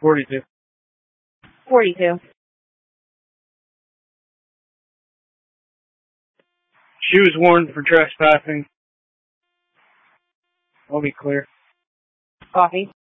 42. 42. She was warned for trespassing. I'll be clear. Coffee.